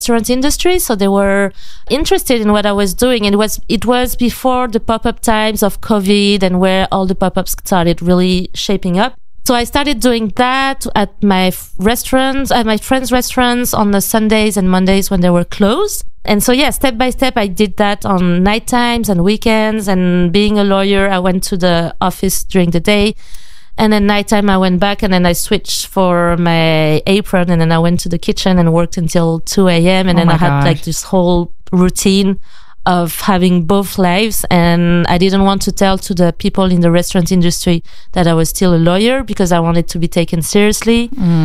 restaurant industry, so they were interested in what I was doing. And it was before the pop-up times of COVID and where all the pop-ups started really shaping up. So I started doing that at my restaurants, at my friends' restaurants on the Sundays and Mondays when they were closed. And so, step by step, I did that on night times and weekends. And being a lawyer, I went to the office during the day. And then nighttime, I went back and then I switched for my apron. And then I went to the kitchen and worked until 2 a.m. And then I had like this whole routine of having both lives. And I didn't want to tell to the people in the restaurant industry that I was still a lawyer because I wanted to be taken seriously.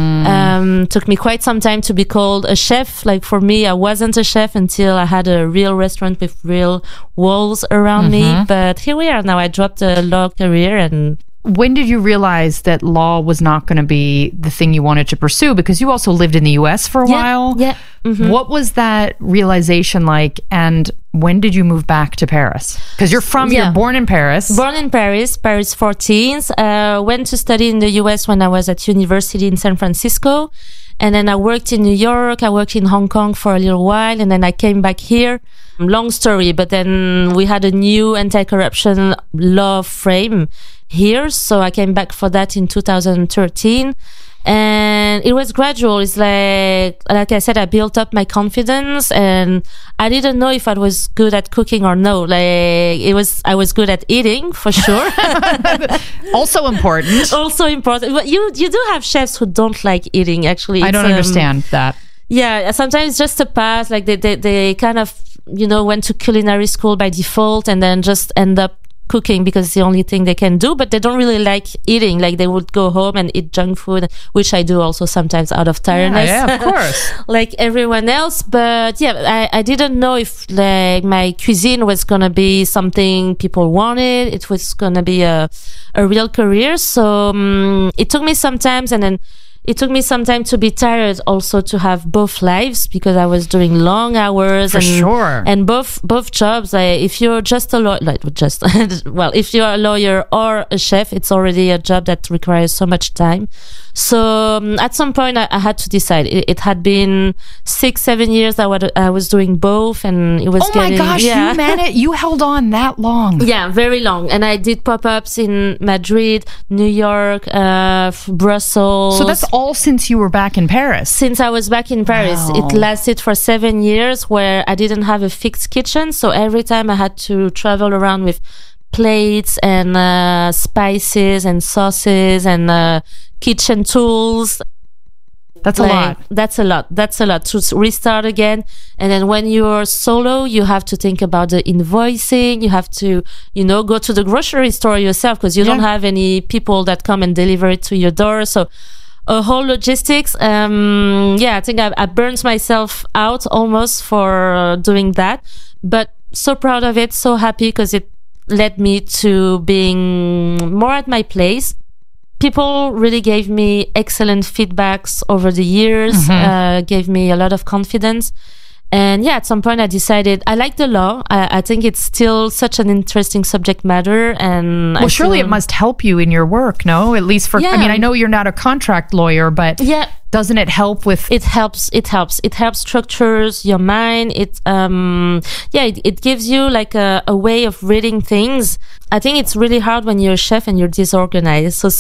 Took me quite some time to be called a chef. Like for me, I wasn't a chef until I had a real restaurant with real walls around me. But here we are now. I dropped a law career. And when did you realize that law was not going to be the thing you wanted to pursue? Because you also lived in the US for a while. Yeah. What was that realization like? And when did you move back to Paris? Because you're born in Paris. Born in Paris, Paris 14th. Went to study in the US when I was at university in San Francisco. And then I worked in New York. I worked in Hong Kong for a little while. And then I came back here. Long story, but then we had a new anti-corruption law frame here. So I came back for that in 2013. And it was gradual. It's like I said, I built up my confidence and I didn't know if I was good at cooking or no. I was good at eating for sure. Also important. But you do have chefs who don't like eating, actually. I don't understand that. Yeah, sometimes just a pass, like they kind of, went to culinary school by default and then just end up cooking because it's the only thing they can do, but they don't really like eating. Like they would go home and eat junk food, which I do also sometimes out of tiredness. Yeah, of course. Like everyone else. But I didn't know if like my cuisine was going to be something people wanted. It was going to be a real career. So it took me some time, and then it took me some time to be tired also to have both lives because I was doing long hours. For sure. And both jobs, if you're just a lawyer, if you're a lawyer or a chef, it's already a job that requires so much time. So at some point I had to decide. It had been 6-7 years that I was doing both, and it was my gosh, you held on that long. Yeah, very long. And I did pop-ups in Madrid, New York, Brussels. So that's all since you were back in Paris? Since I was back in Paris. Wow. It lasted for 7 years where I didn't have a fixed kitchen. So every time I had to travel around with plates and spices and sauces and kitchen tools. That's a lot. That's a lot to restart again. And then when you're solo, you have to think about the invoicing. You have to, go to the grocery store yourself because you don't have any people that come and deliver it to your door. So a whole logistics. I think I burned myself out almost for doing that, but so proud of it, so happy because it led me to being more at my place. People really gave me excellent feedbacks over the years, gave me a lot of confidence. And at some point I decided I like the law. I think it's still such an interesting subject matter. And surely it must help you in your work, no? At least for, I know you're not a contract lawyer, but doesn't it help with... It helps. It helps structures your mind. It gives you like a way of reading things. I think it's really hard when you're a chef and you're disorganized. So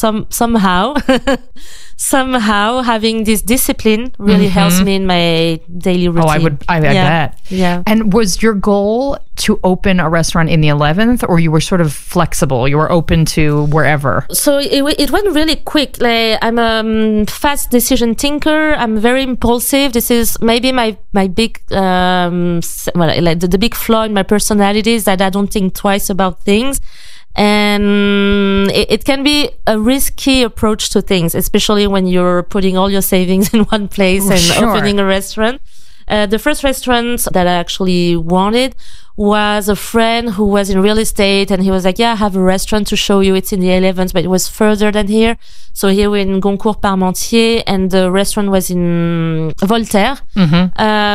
somehow having this discipline really helps me in my daily routine. I bet. Yeah. And was your goal to open a restaurant in the 11th, or you were sort of flexible? You were open to wherever? So it went really quick. Like, I'm a fast decision thinker. I'm very impulsive. This is maybe my big, the big flaw in my personality is that I don't think twice about things. And it can be a risky approach to things, especially when you're putting all your savings in one place and opening a restaurant. The first restaurant that I actually wanted was a friend who was in real estate, and he was like, I have a restaurant to show you. It's in the 11th, but it was further than here. So here we're in Goncourt Parmentier, and the restaurant was in Voltaire.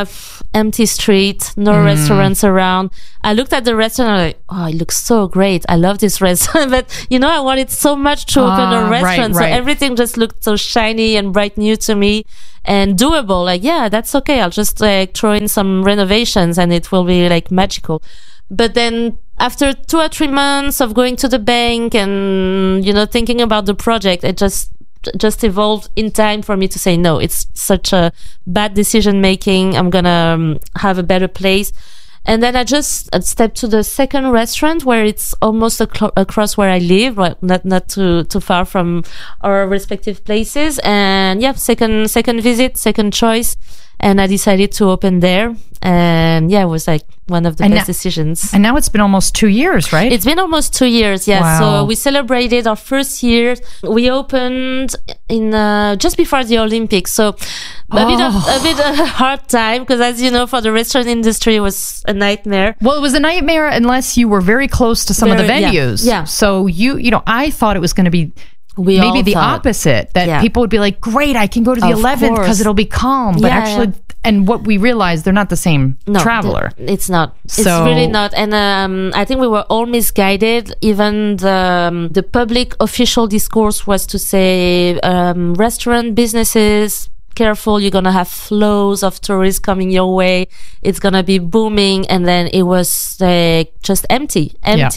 empty street, no restaurants around. I looked at the restaurant and I'm like, oh, it looks so great. I love this restaurant. But, I wanted so much to open a restaurant. Right. So everything just looked so shiny and bright new to me and doable. Like, yeah, that's okay. I'll just throw in some renovations and it will be like magical. But then after 2 or 3 months of going to the bank and, thinking about the project, it just evolved in time for me to say, no, it's such a bad decision making. I'm going to have a better place. And then I just stepped to the second restaurant where it's almost across where I live, right? Not too far from our respective places. And yeah, second visit, second choice. And I decided to open there. And yeah, it was like one of the best decisions. And now it's been almost 2 years, right? It's been almost 2 years, yeah. Wow. So we celebrated our first year. We opened in just before the Olympics. So a bit of a hard time because, as you know, for the restaurant industry, it was a nightmare. Well, it was a nightmare unless you were very close to some of the venues. Yeah. So I thought it was going to be maybe the opposite, that people would be like, great, I can go to the 11th because it'll be calm. But actually, and what we realized, they're not the same traveler. It's not. It's really not. And I think we were all misguided. Even the public official discourse was to say restaurant businesses, careful, you're gonna have flows of tourists coming your way, it's gonna be booming. And then it was just empty.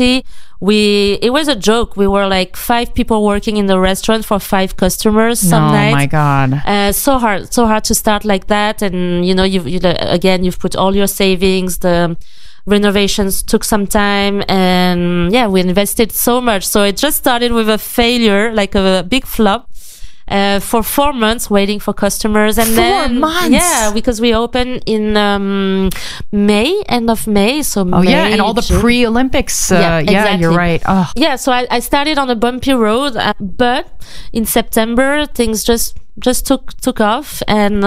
It was a joke. We were like 5 people working in the restaurant for 5 customers some nights. Oh my God. So hard to start like that. And you've put all your savings. The renovations took some time, and we invested so much. So it just started with a failure, like a big flop. For 4 months waiting for customers, and 4 months, because we opened in May, end of May. So and all the June. Pre-Olympics. Exactly. You're right. Oh. Yeah, so I started on a bumpy road, but in September things just took off, and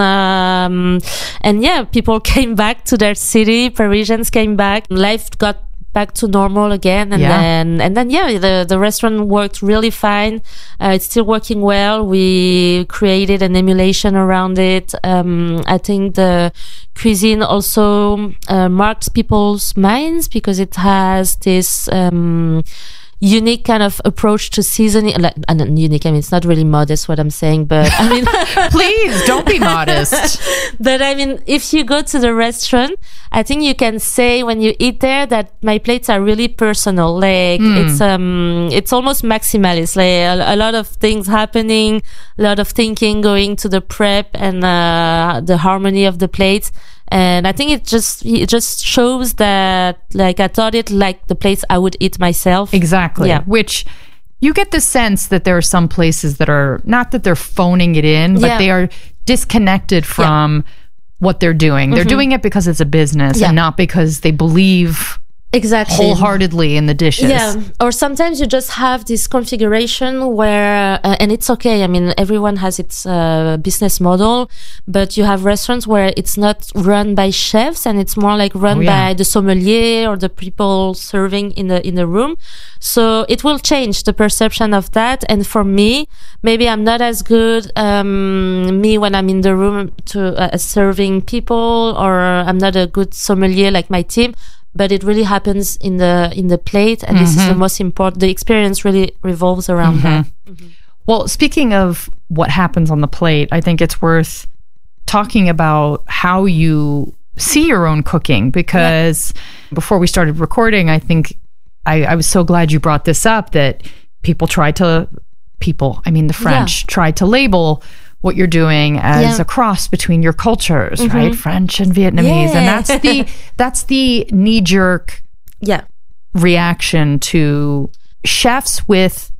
people came back to their city. Parisians came back. Life got back to normal again, and then the restaurant worked really fine. It's still working well. We created an emulation around it. I think the cuisine also marked people's minds because it has this unique kind of approach to seasoning. Unique, I mean, it's not really modest what I'm saying, but I mean, please don't be modest. But I mean, if you go to the restaurant, I think you can say when you eat there that my plates are really personal. Like it's almost maximalist. Like a lot of things happening, a lot of thinking going to the prep and the harmony of the plates. And I think it just shows that, like, I thought it like the plates I would eat myself. Exactly. Yeah. Which you get the sense that there are some places that are not that they're phoning it in, but they are disconnected from what they're doing. They're doing it because it's a business and not because they believe wholeheartedly in the dishes. Yeah. Or sometimes you just have this configuration where, and it's okay. I mean, everyone has its business model, but you have restaurants where it's not run by chefs and it's more like run by the sommelier or the people serving in the room. So it will change the perception of that. And for me, maybe I'm not as good, me when I'm in the room to serving people, or I'm not a good sommelier like my team. But it really happens in the plate, and this is the most important. The experience really revolves around that. Well, speaking of what happens on the plate, I think it's worth talking about how you see your own cooking, because before we started recording, I think I was so glad you brought this up, that the French tried to label what you're doing as a cross between your cultures, right? French and Vietnamese. And that's the knee-jerk reaction to chefs with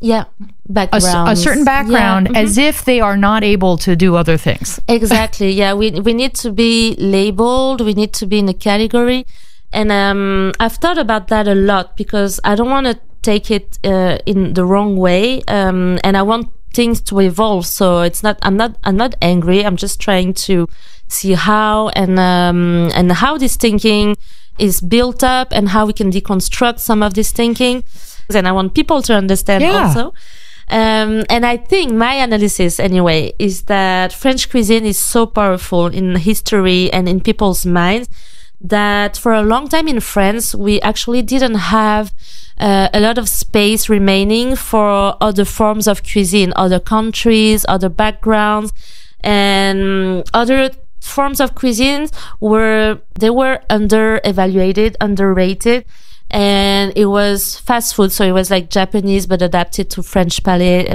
a certain background, as if they are not able to do other things. Exactly. Yeah, we need to be labeled. We need to be in a category. And I've thought about that a lot, because I don't want to take it in the wrong way, and I want things to evolve. So it's not, I'm not angry. I'm just trying to see how and how this thinking is built up and how we can deconstruct some of this thinking. And I want people to understand also. And I think my analysis anyway is that French cuisine is so powerful in history and in people's minds that for a long time in France, we actually didn't have a lot of space remaining for other forms of cuisine, other countries, other backgrounds, and other forms of cuisines were under-evaluated, underrated. And it was fast food, so it was like Japanese but adapted to French palate,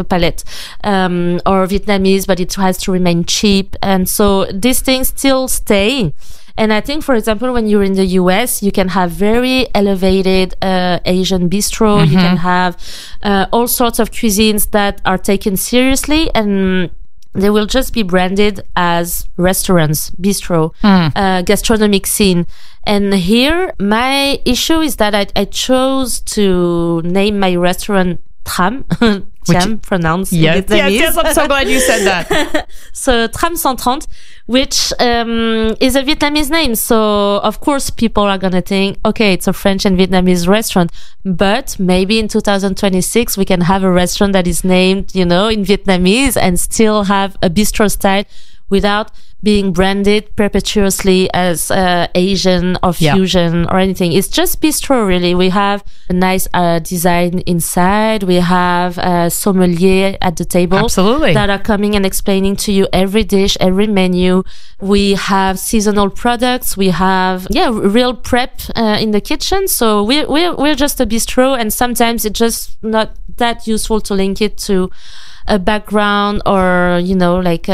or Vietnamese, but it has to remain cheap. And so these things still stay. And I think, for example, when you're in the US, you can have very elevated Asian bistro. Mm-hmm. You can have all sorts of cuisines that are taken seriously, and they will just be branded as restaurants, bistro, gastronomic scene. And here, my issue is that I chose to name my restaurant Tram, pronounced Vietnamese. Yes, I'm so glad you said that. So Tram 130, which is a Vietnamese name. So of course people are gonna think, okay, it's a French and Vietnamese restaurant, but maybe in 2026 we can have a restaurant that is named, in Vietnamese and still have a bistro style without being branded perpetuously as Asian or fusion or anything. It's just bistro, really. We have a nice design inside. We have a sommelier at the table. Absolutely. That are coming and explaining to you every dish, every menu. We have seasonal products. We have, real prep in the kitchen. So we're just a bistro, and sometimes it's just not that useful to link it to a background or, like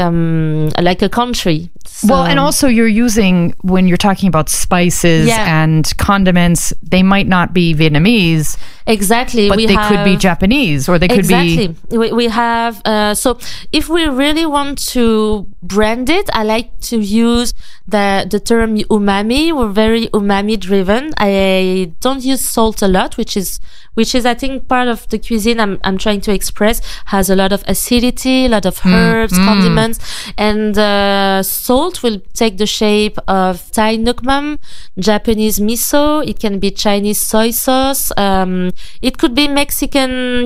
a country. So, well, and also you're using, when you're talking about spices and condiments, they might not be Vietnamese. Exactly. But they could be Japanese, or they could be... We have... so if we really want to brand it, I like to use the term umami. We're very umami driven. I don't use salt a lot, which is I think part of the cuisine I'm trying to express, has a lot of acidity, a lot of herbs, condiments, and salt will take the shape of Thai nuoc mam, Japanese miso. It can be Chinese soy sauce. It could be Mexican,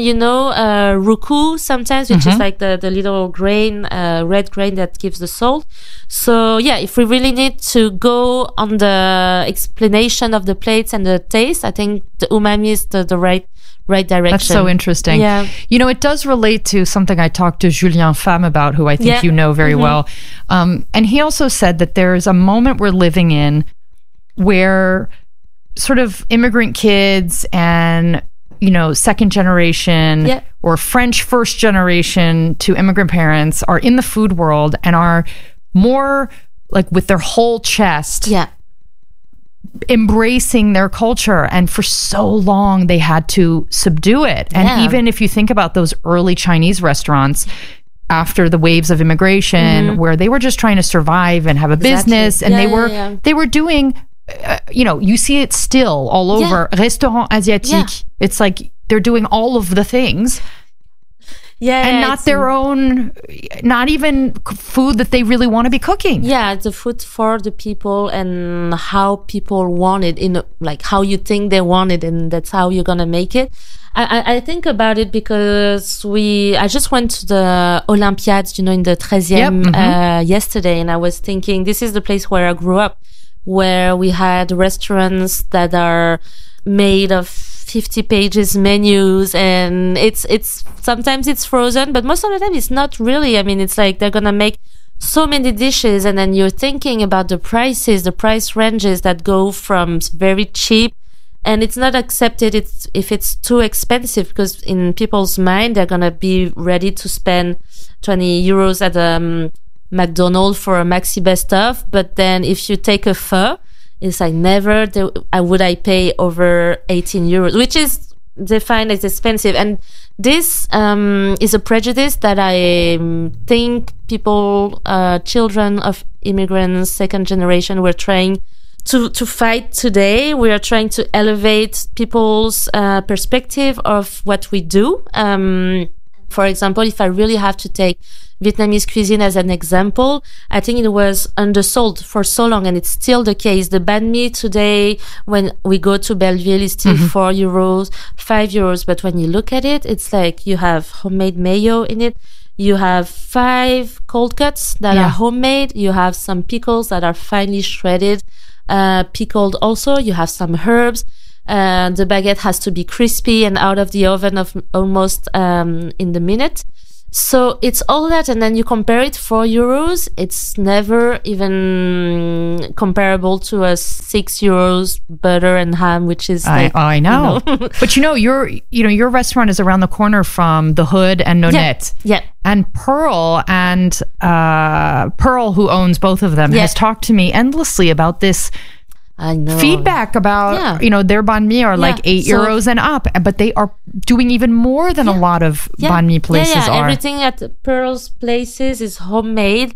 ruku sometimes, which is like the little grain, red grain that gives the salt. So if we really need to go on the explanation of the plates and the taste, I think the umami is the right direction. That's so interesting. Yeah. It does relate to something I talked to Julien Pham about, who I think you know very well. And he also said that there's a moment we're living in where sort of immigrant kids and, second generation or French first generation to immigrant parents are in the food world and are more like with their whole chest. Embracing their culture, and for so long they had to subdue it. And even if you think about those early Chinese restaurants after the waves of immigration, where they were just trying to survive and have a business, and they were doing you see it still all over. Restaurant asiatique, it's like they're doing all of the things. And not their own, not even food that they really want to be cooking. The food for the people and how people want it, like how you think they want it, and that's how you're gonna make it. I think about it because I just went to the Olympiade, in the 13e yesterday, and I was thinking, this is the place where I grew up, where we had restaurants that are made of 50 pages menus, and it's sometimes it's frozen, but most of the time it's not really. I mean, it's like they're gonna make so many dishes, and then you're thinking about the prices, the price ranges that go from very cheap, and it's not accepted if it's too expensive, because in people's mind they're gonna be ready to spend 20 euros at McDonald's for a Maxi Best Of, but then if you take a pho, it's like never would I pay over 18 euros, which is defined as expensive. And this is a prejudice that I think people, children of immigrants, second generation, we're trying to fight today. We are trying to elevate people's perspective of what we do. For example, if I really have to take Vietnamese cuisine as an example, I think it was undersold for so long, and it's still the case. The banh mi today, when we go to Belleville, is still €4, €5. But when you look at it, it's like you have homemade mayo in it. You have 5 cold cuts that are homemade. You have some pickles that are finely shredded, pickled also. You have some herbs. The baguette has to be crispy and out of the oven of almost in the minute. So it's all that, and then you compare it, €4. It's never even comparable to a €6 butter and ham, which is like, I know. But your restaurant is around the corner from The Hood and Nonette. Yeah. And Pearl who owns both of them, has talked to me endlessly about this. I know. Feedback about, their banh mi are like €8 and up, but they are doing even more than a lot of banh mi places are. Everything at Pearl's places is homemade.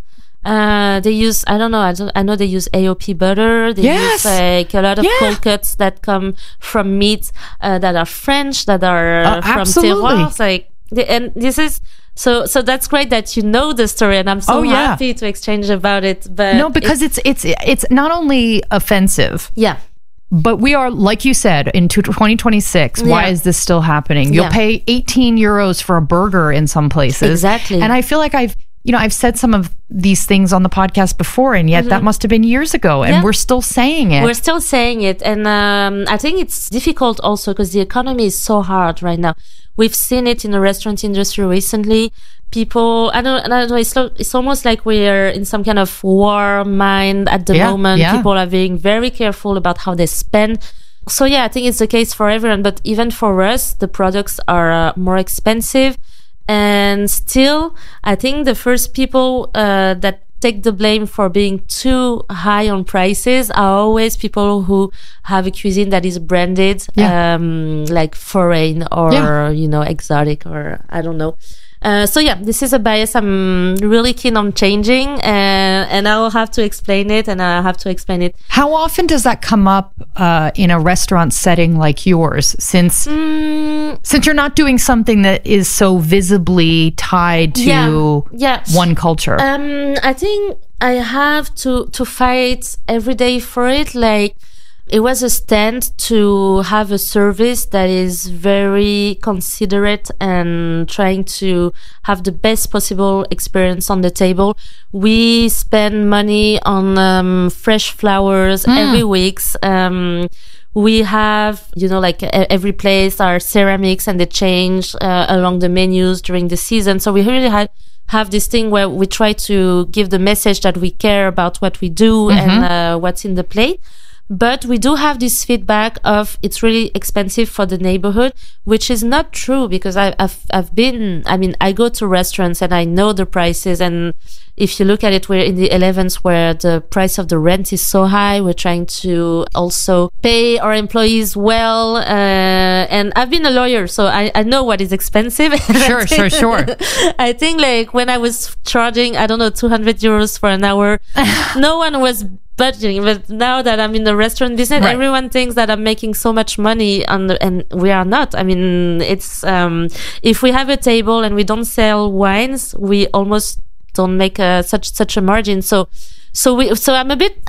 They use, I know they use AOP butter. They use like a lot of cold cuts that come from meats that are French, that are from terroirs. And this is, so that's great that you know the story, and I'm so happy to exchange about it. But no, because it's not only offensive. Yeah. But we are, like you said, in 2026. Why is this still happening? You'll pay €18 for a burger in some places. Exactly. And I feel like I've said some of these things on the podcast before, and yet that must have been years ago, and we're still saying it. We're still saying it. And I think it's difficult also because the economy is so hard right now. We've seen it in the restaurant industry recently. People, I don't know, it's almost like we're in some kind of war mind at the moment. People are being very careful about how they spend. So I think it's the case for everyone. But even for us, the products are more expensive. And still, I think the first people that take the blame for being too high on prices are always people who have a cuisine that is branded, like foreign or, exotic, or I don't know. This is a bias I'm really keen on changing, and I'll have to explain it, and I have to explain it. How often does that come up in a restaurant setting like yours, since you're not doing something that is so visibly tied to one culture? I think I have to fight every day for it. Like, it was a stand to have a service that is very considerate and trying to have the best possible experience on the table. We spend money on fresh flowers every week. We have, like every place are ceramics, and they change along the menus during the season. So we really have this thing where we try to give the message that we care about what we do and what's in the plate. But we do have this feedback of it's really expensive for the neighborhood, which is not true, because I go to restaurants and I know the prices. And if you look at it, we're in the 11th where the price of the rent is so high. We're trying to also pay our employees well. And I've been a lawyer, so I know what is expensive. Sure. I think like when I was charging, €200 for an hour, no one was budgeting. But now that I'm in the restaurant business, everyone thinks that I'm making so much money, and we are not. I mean, it's if we have a table and we don't sell wines, we almost don't make such a margin. So I'm a bit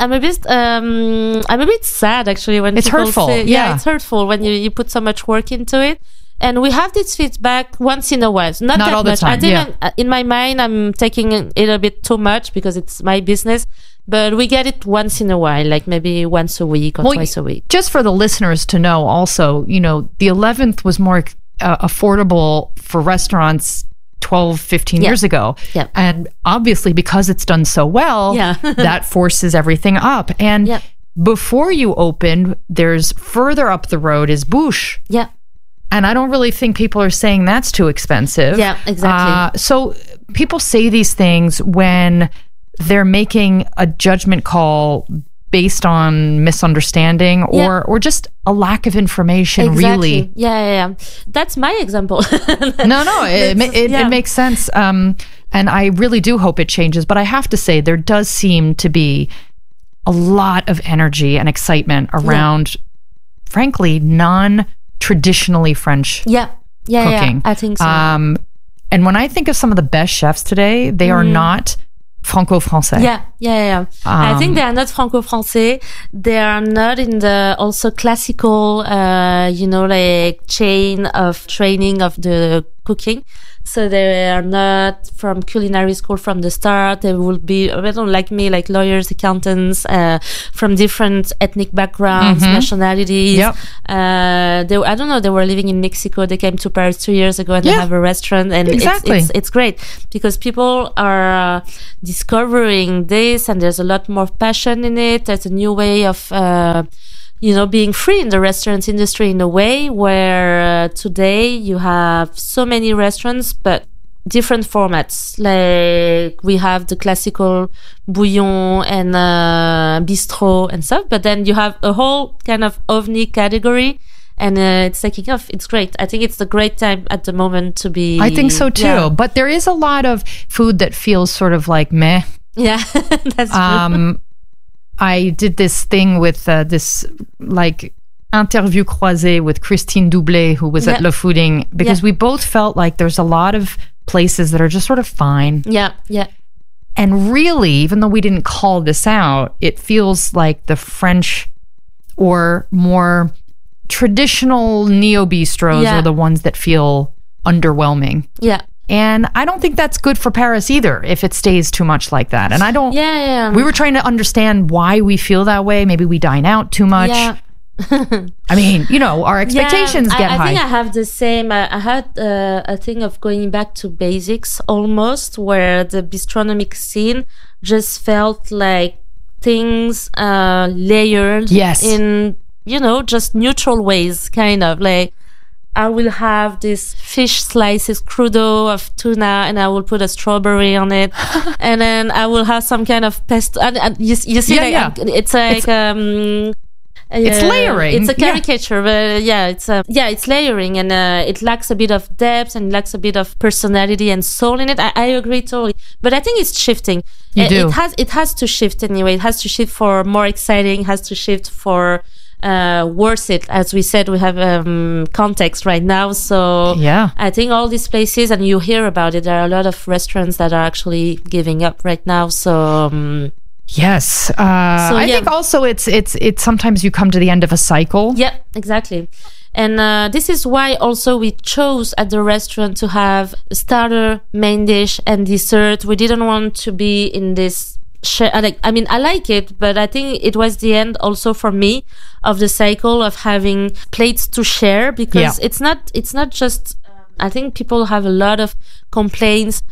sad actually when it's people hurtful. Say, it's hurtful when you put so much work into it. And we have this feedback once in a while, not that all the much. time. I think in my mind, I'm taking it a bit too much because it's my business. But we get it once in a while, like maybe once a week or twice a week. Just for the listeners to know also, the 11th was more affordable for restaurants 12, 15 years ago. Yeah. And obviously because it's done so well, that forces everything up. And before you opened, there's further up the road is Bouche. Yeah. And I don't really think people are saying that's too expensive. Yeah, exactly. So people say these things when they're making a judgment call based on misunderstanding or just a lack of information, really. Yeah. That's my example. No, it makes sense. And I really do hope it changes. But I have to say, there does seem to be a lot of energy and excitement around, frankly, non-traditionally French cooking. I think so. And when I think of some of the best chefs today, they are not Franco-Français. Yeah. I think they are not Franco-Français. They are not in the also classical, like chain of training of the cooking. So they are not from culinary school from the start. They will be, like me, like lawyers, accountants, from different ethnic backgrounds, nationalities. Yep. I don't know, they were living in Mexico. They came to Paris 2 years ago and they have a restaurant. And it's great because people are discovering this and there's a lot more passion in it. There's a new way of, being free in the restaurant industry in a way where today you have so many restaurants, but different formats. Like we have the classical bouillon and bistro and stuff, but then you have a whole kind of ovni category. And it's taking off. It's great. I think it's a great time at the moment to be. I think so too. Yeah. But there is a lot of food that feels sort of like meh. Yeah, that's true. I did this thing with this like interview croisé with Christine Doublé, who was at Le Fooding, because we both felt like there's a lot of places that are just sort of fine. Yeah. And really, even though we didn't call this out, it feels like the French or more traditional neo-bistros are the ones that feel underwhelming. Yeah. And I don't think that's good for Paris either, if it stays too much like that. And I don't... Yeah. We were trying to understand why we feel that way. Maybe we dine out too much. Yeah. I mean, our expectations get high. I think I have the same. I had a thing of going back to basics almost, where the bistronomic scene just felt like things layered in, just neutral ways, kind of like... I will have this fish slices crudo of tuna and I will put a strawberry on it. And then I will have some kind of pesto. And you see, it's like, it's layering. It's a caricature, but it's layering and it lacks a bit of depth and lacks a bit of personality and soul in it. I agree totally. But I think it's shifting. It has to shift anyway. It has to shift for more exciting, has to shift for worth it. As we said, we have context right now, so I think all these places, and you hear about it, there are a lot of restaurants that are actually giving up right now, so yes. I think also it's sometimes you come to the end of a cycle. Yeah, exactly. And this is why also we chose at the restaurant to have starter, main dish and dessert. We didn't want to be in this I like it, but I think it was the end also for me of the cycle of having plates to share, because it's not just, I think people have a lot of complaints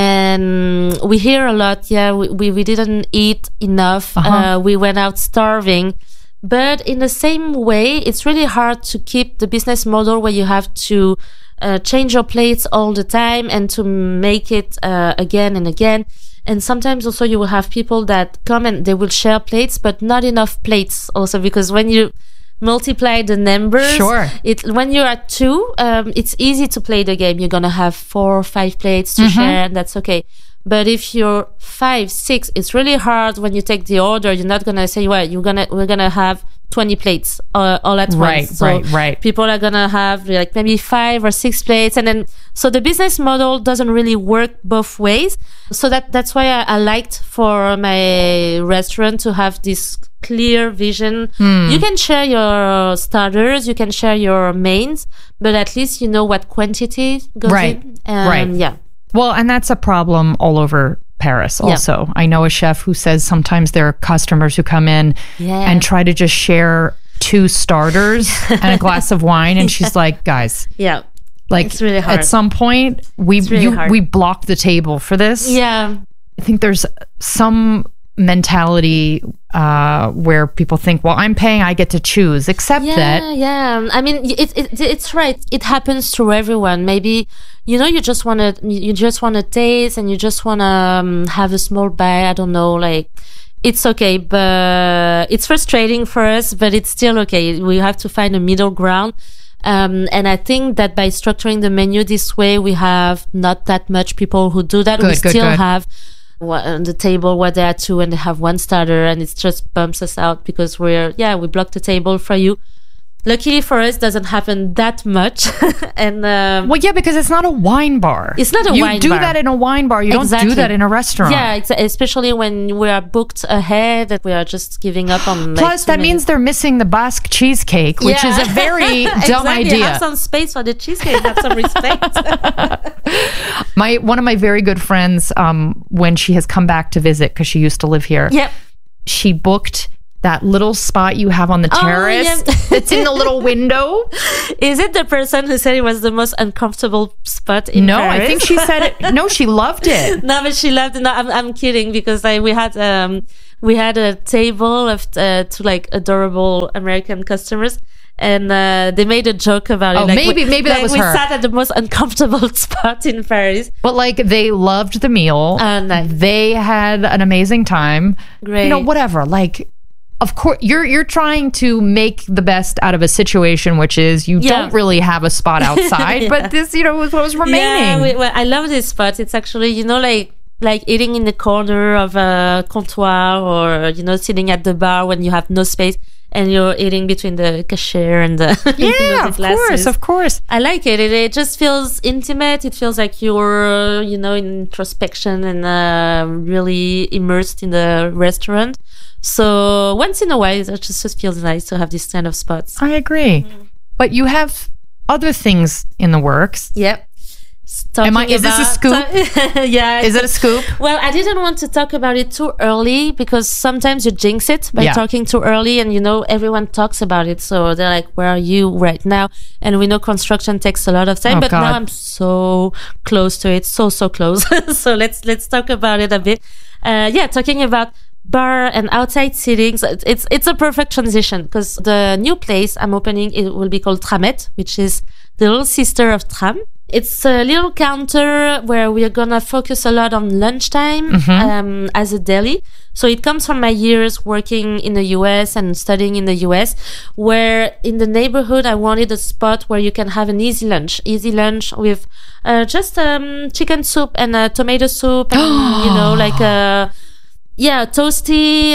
and we hear a lot. Yeah, we didn't eat enough. We went out starving. But in the same way, it's really hard to keep the business model where you have to change your plates all the time and to make it again and again. And sometimes also you will have people that come and they will share plates, but not enough plates also, because when you multiply the numbers, when you're at 2, it's easy to play the game. You're going to have 4 or 5 plates to share, and that's okay. But if you're 5, 6, it's really hard when you take the order. You're not going to say, well, we're going to have 20 plates all at once. Right. People are going to have like maybe 5 or 6 plates. And then, so the business model doesn't really work both ways. So that's why I liked for my restaurant to have this clear vision. You can share your starters, you can share your mains, but at least you know what quantity goes in. Yeah. Well, and that's a problem all over Paris also. Yeah. I know a chef who says sometimes there are customers who come in and try to just share 2 starters and a glass of wine, and she's like, guys, like it's really hard. At some point we block the table for this. Yeah. I think there's some mentality where people think, well, I'm paying, I get to choose, except that I mean, it's right, it happens to everyone. Maybe you just want to taste and you just want to have a small bite. I don't know, like, it's okay, but it's frustrating for us, but it's still okay. We have to find a middle ground. And I think that by structuring the menu this way, we have not that much people who do that. We still have on the table where there are 2 and they have 1 starter, and it just bumps us out because we block the table for you. Luckily for us, doesn't happen that much. And well, yeah, because it's not a wine bar. It's not a wine bar. You do that in a wine bar. You don't do that in a restaurant. Yeah, especially when we are booked ahead and we are just giving up on. Plus, that means they're missing the Basque cheesecake, which is a very dumb idea. Have some space for the cheesecake. Have some respect. One of my very good friends, when she has come back to visit because she used to live here. Yep. She booked that little spot you have on the terrace. It's in the little window. Is it the person who said it was the most uncomfortable spot in Paris? I think she said it. No, she loved it. No, but she loved it. No, I'm kidding, because we had a table of two like adorable American customers. And they made a joke about it. Oh, like, maybe that was her. We sat at the most uncomfortable spot in Paris. But like, they loved the meal. Nice. They had an amazing time. Great. You know, whatever. Like, of course, you're trying to make the best out of a situation, which is you don't really have a spot outside, but this, was what was remaining. Yeah, I love this spot. It's actually, like eating in the corner of a comptoir, or, sitting at the bar when you have no space and you're eating between the cashier and the the glasses. Of course. I like it. It just feels intimate. It feels like you're, in introspection and really immersed in the restaurant. So once in a while, it just feels nice to have this kind of spots. I agree. But you have other things in the works. Yep. Is this a scoop? Yeah. Is it a scoop? Well, I didn't want to talk about it too early, because sometimes you jinx it by talking too early, and everyone talks about it. So they're like, where are you right now? And we know construction takes a lot of time, but now I'm so close to it. So close. So let's talk about it a bit. Talking about bar and outside seatings, it's a perfect transition, because the new place I'm opening, it will be called Tramette, which is the little sister of Tram. It's a little counter where we are gonna focus a lot on lunchtime as a deli. So it comes from my years working in the US and studying in the US, where in the neighborhood I wanted a spot where you can have an easy lunch with just chicken soup and tomato soup, and like toasty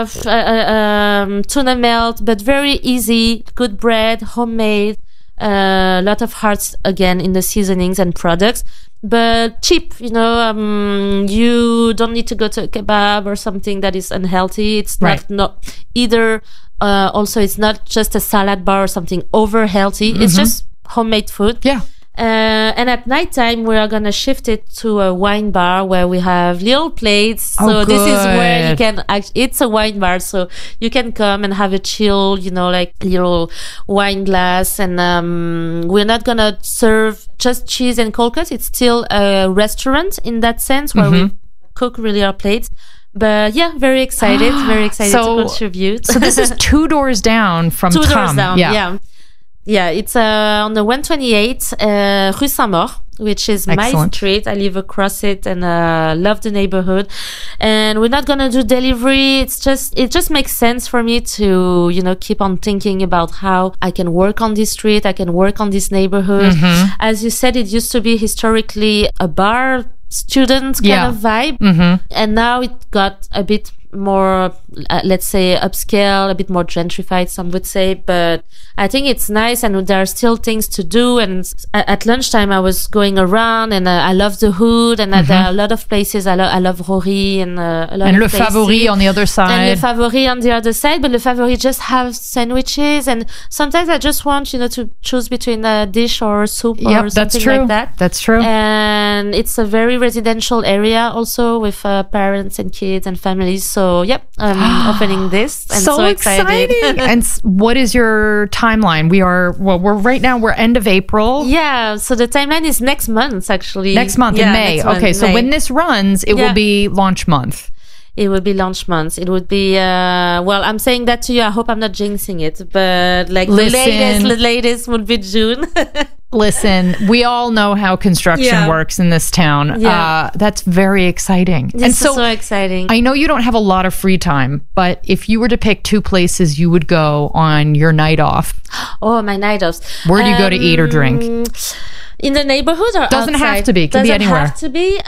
tuna melt, but very easy, good bread, homemade. A lot of hearts again in the seasonings and products, but cheap. You don't need to go to a kebab or something that is unhealthy. It's not either. Also, it's not just a salad bar or something over healthy. It's just homemade food. Yeah. And at nighttime, we are going to shift it to a wine bar where we have little plates. So this is where you can it's a wine bar. So you can come and have a chill, like little wine glass. And we're not going to serve just cheese and cold cuts. It's still a restaurant in that sense, where we cook really our plates. But very excited to contribute. So this is 2 doors down from Tram. 2 doors down, yeah. Yeah, it's on the 128 Rue Saint-Maur, which is my street. I live across it and love the neighborhood. And we're not gonna do delivery. It just makes sense for me to keep on thinking about how I can work on this street, I can work on this neighborhood. As you said, it used to be historically a bar student kind of vibe, and now it got a bit more, let's say, upscale, a bit more gentrified, some would say, but I think it's nice, and there are still things to do. And at lunchtime I was going around, and I love the hood, and there are a lot of places. I love Rory and a lot and of Le places. Favori on the other side. And Le Favori on the other side, but Le Favori just have sandwiches, and sometimes I just want to choose between a dish or soup or something like that. That's true. And it's a very residential area also, with parents and kids and families. So I'm opening this. I'm so excited. And what is your timeline? We're end of April. Yeah, so the timeline is next month, actually. Next month in May. Okay, so when this runs, it will be launch month. It would be launch months. It would be, I'm saying that to you. I hope I'm not jinxing it, but the latest would be June. Listen, we all know how construction works in this town. Yeah. That's very exciting. This is so exciting. I know you don't have a lot of free time, but if you were to pick 2 places you would go on your night off. Oh, my night offs. Where do you go to eat or drink? In the neighborhood or doesn't outside? Have to be. Could be anywhere. Doesn't have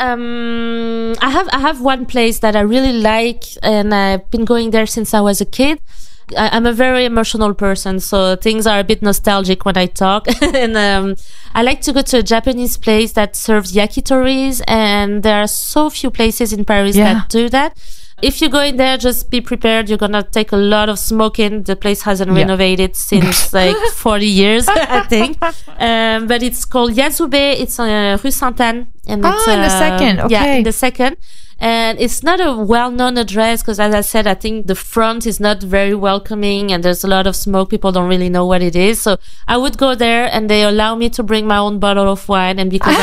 to be. I have one place that I really like, and I've been going there since I was a kid. I'm a very emotional person, so things are a bit nostalgic when I talk. And I like to go to a Japanese place that serves yakitoris, and there are so few places in Paris that do that. If you go in there, just be prepared. You're gonna take a lot of smoking. The place hasn't renovated since like 40 years, I think. But it's called Yasube. It's on Rue Sainte-Anne. And it's, in the second. Okay. Yeah, in the second. And it's not a well-known address because, as I said, I think the front is not very welcoming and there's a lot of smoke. People don't really know what it is. So I would go there and they allow me to bring my own bottle of wine. And because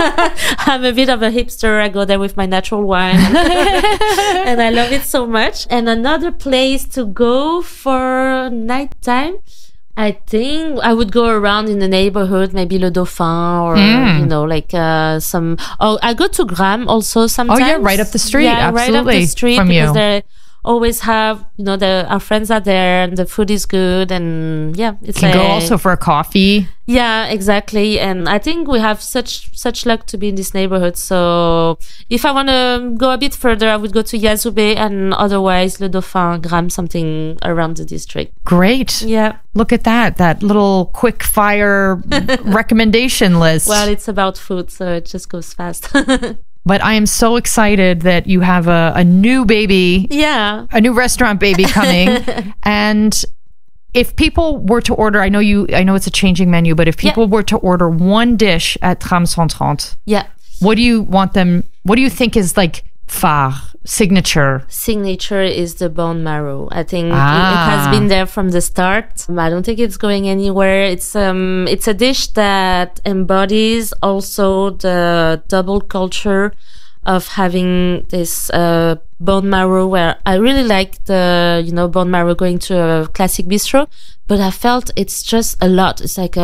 I'm a bit of a hipster, I go there with my natural wine. And I love it so much. And another place to go for nighttime, I think I would go around in the neighborhood, maybe Le Dauphin or, you know, like some... Oh, I go to Gram also sometimes. Oh, yeah, right up the street. Yeah, absolutely. right up the street from because you. they always have, you know, our friends are there and the food is good and yeah. It's Can go also for a coffee. Yeah, exactly. And I think we have such luck to be in this neighborhood. So if I want to go a bit further, I would go to Yasube and otherwise Le Dauphin, Gram, something around the district. Great. Yeah. Look at that little quick fire recommendation list. Well, it's about food, so it just goes fast. But I am so excited that you have a new baby. Yeah. A new restaurant baby coming. And if people were to order, I know it's a changing menu, but if people were to order one dish at Tram 130, what do you think is like phare, signature? Signature is the bone marrow. I think it has been there from the start. I don't think it's going anywhere. It's a dish that embodies also the double culture of having this bone marrow, where I really like the, you know, bone marrow going to a classic bistro, but I felt it's just a lot. It's like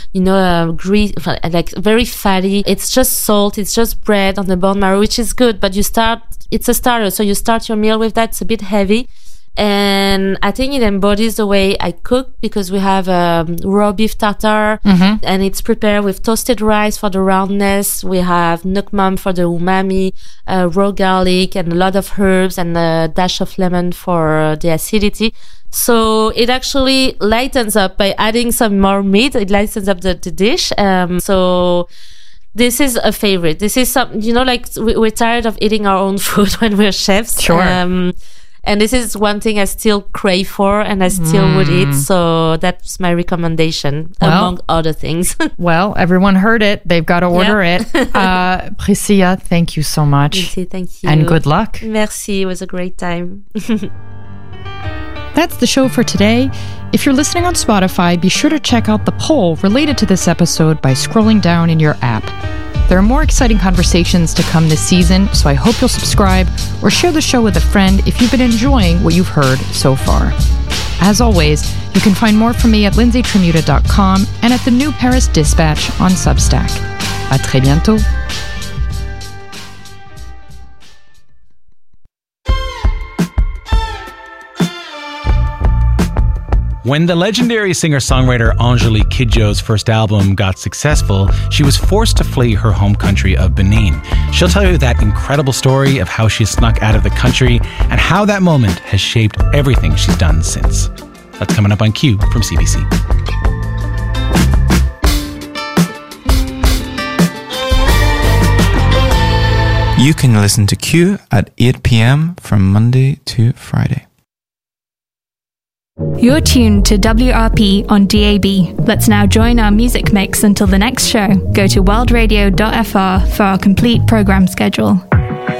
grease, like very fatty. It's just salt. It's just bread on the bone marrow, which is good, but it's a starter. So you start your meal with that. It's a bit heavy. And I think it embodies the way I cook because we have raw beef tartare and it's prepared with toasted rice for the roundness. We have nukmam for the umami, raw garlic and a lot of herbs and a dash of lemon for the acidity. So it actually lightens up by adding some more meat. It lightens up the dish. So this is a favorite. This is something, you know, like we're tired of eating our own food when we're chefs. Sure. And this is one thing I still crave for and I still would eat. So that's my recommendation, among other things. Well, everyone heard it. They've got to order it. Priscilla, thank you so much. Merci, thank you. And good luck. Merci. It was a great time. That's the show for today. If you're listening on Spotify, be sure to check out the poll related to this episode by scrolling down in your app. There are more exciting conversations to come this season, so I hope you'll subscribe or share the show with a friend if you've been enjoying what you've heard so far. As always, you can find more from me at lindsaytramuta.com and at the New Paris Dispatch on Substack. À très bientôt. When the legendary singer-songwriter Angélique Kidjo's first album got successful, she was forced to flee her home country of Benin. She'll tell you that incredible story of how she snuck out of the country and how that moment has shaped everything she's done since. That's coming up on Q from CBC. You can listen to Q at 8 p.m. from Monday to Friday. You're tuned to WRP on DAB. Let's now join our music mix until the next show. Go to worldradio.fr for our complete program schedule.